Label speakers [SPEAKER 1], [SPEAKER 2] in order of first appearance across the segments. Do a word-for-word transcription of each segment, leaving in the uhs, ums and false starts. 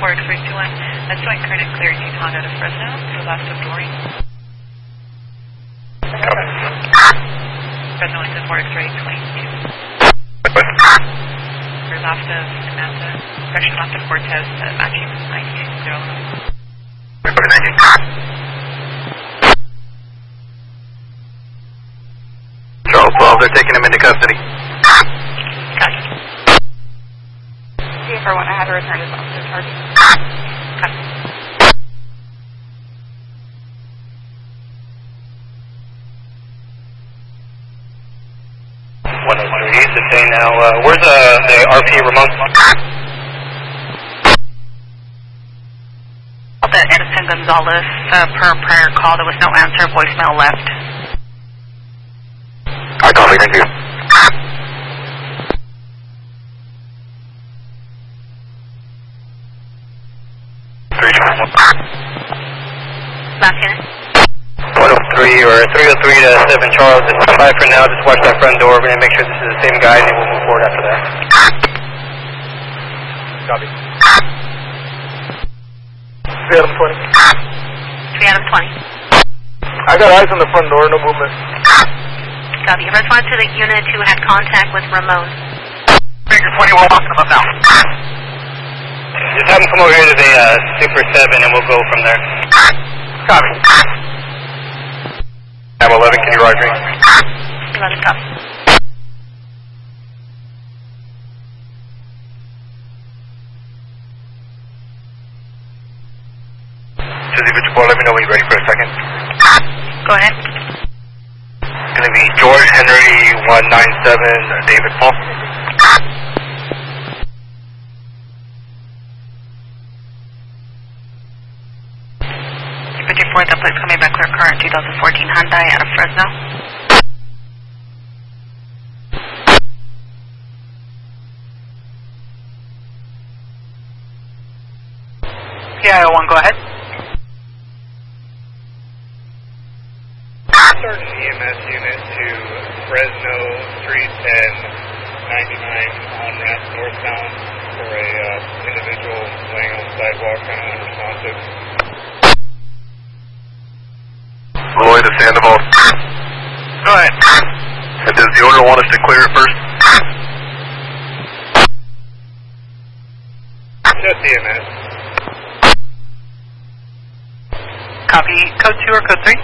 [SPEAKER 1] four X three two one. That's showing current and clear Teton out of Fresno to the left of Doring. Fresno one to four X three twenty-two. Or left of Samantha, direction left of Cortez, uh, matching ninety-eight zero.
[SPEAKER 2] Charles twelve, they're taking him into custody.
[SPEAKER 1] Copy.
[SPEAKER 3] C F R one, I had to return his officer charge.
[SPEAKER 1] Copy.
[SPEAKER 2] one oh three, detain now. Uh, where's uh, the R P Ramon?
[SPEAKER 1] The Edison Gonzalez, uh, per prior call, there was no answer, voicemail left.
[SPEAKER 2] I copy, thank you.
[SPEAKER 1] Last unit.
[SPEAKER 2] one oh three or three oh three to seven Charles, just come by for now, just watch that front door, we're going to make sure this is the same guy and then we'll move forward after that. Copy.
[SPEAKER 4] three Adam twenty.
[SPEAKER 1] three Adam twenty.
[SPEAKER 4] I got eyes on the front door, no movement.
[SPEAKER 1] Copy. Response to the unit who had contact with Ramon.
[SPEAKER 2] Figure twenty, we're walking them up now. Just have them come over here to the uh, Super seven and we'll go from there. Copy. Have eleven, can you ride me?
[SPEAKER 1] eleven, copy.
[SPEAKER 2] Susie Victor, let me know when you're ready for a second.
[SPEAKER 1] Go ahead.
[SPEAKER 2] It's going to be George Henry one nine seven, David Paul.
[SPEAKER 1] fifty-four, the place coming back clear current twenty fourteen Hyundai out of Fresno.
[SPEAKER 2] P I O one, go ahead. Starting E M S unit to Fresno Street and ninety-nine on ramp northbound for a uh, individual laying on the sidewalk, kind of unresponsive. Roy to Sandoval. Go ahead. And does the owner want us to clear it first? Just E M S.
[SPEAKER 1] Copy. Code two or code three?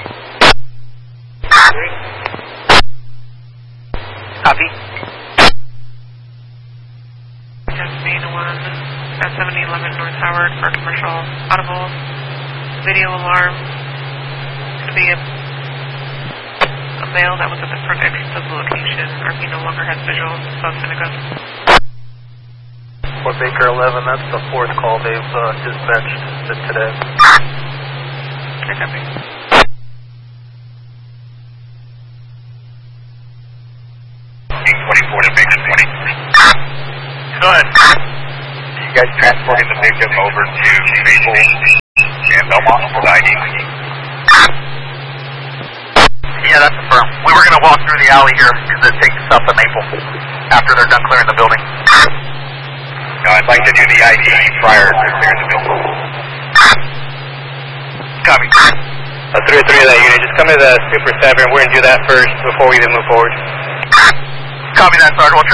[SPEAKER 2] Three.
[SPEAKER 1] Copy. Just main one at seventy eleven North Howard for commercial audible video alarm. To be a, a male that was at the front exit of the location. R P no longer has visual. South Synagogue.
[SPEAKER 4] Fort Baker eleven, that's the fourth call they've uh, dispatched today.
[SPEAKER 1] I copy.
[SPEAKER 2] twenty-four to Baker twenty. Go ahead. You guys transporting the victim over to Maple and Belmont for I D? Yeah, that's affirmed. We were going to walk through the alley here because it takes us up to Maple after they're done clearing the building. No, I'd like to do the I D prior to clearing the building. Copy. A three oh three of that unit, just come to the Super seven. We're going to do that first before we even move forward. Copy that, Sergeant. We'll